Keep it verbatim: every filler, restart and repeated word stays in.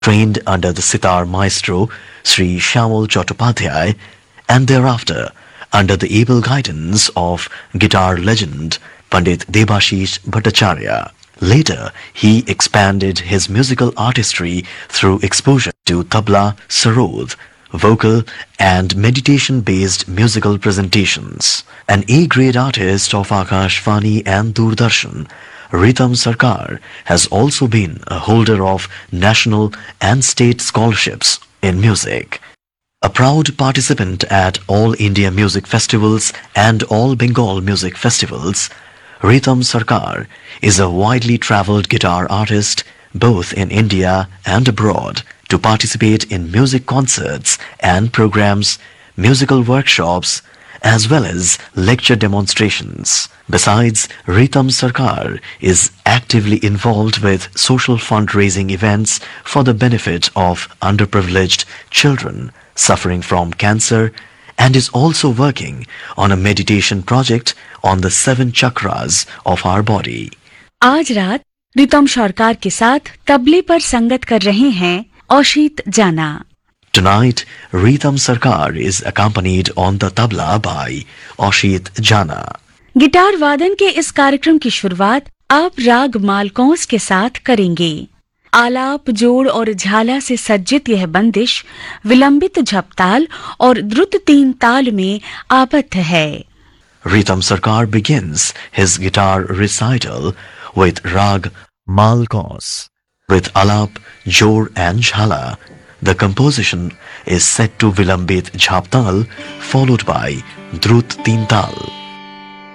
trained under the sitar maestro Sri Shyamul Chattopadhyay, and thereafter under the able guidance of guitar legend Pandit Debashish Bhattacharya. Later, he expanded his musical artistry through exposure to tabla, sarod, vocal and meditation-based musical presentations. An A-grade artist of Akashvani and Doordarshan, Ritam Sarkar has also been a holder of national and state scholarships in music. A proud participant at All India Music Festivals and All Bengal Music Festivals, Ritam Sarkar is a widely travelled guitar artist both in India and abroad to participate in music concerts and programs, musical workshops, as well as lecture demonstrations. Besides, Ritam Sarkar is actively involved with social fundraising events for the benefit of underprivileged children suffering from cancer, and is also working on a meditation project on the seven chakras of our body. आज रात रितम सरकार के साथ तबले पर संगत कर रहे हैं औशित जाना. Tonight, Ritam Sarkar is accompanied on the tabla by Oshit Jana. Guitar वादन के इस कार्यक्रम की शुरुआत आप राग मालकौंस के साथ करेंगे. आलाप, जोड़ और झाला से सज्जित यह बंदिश विलंबित झपताल और द्रुत तीन ताल में आबद्ध है. Ritam Sarkar begins his guitar recital with rag Malkaus. With alap, jor and jhala, the composition is set to Vilambit Jhaptal followed by Drut Tintal.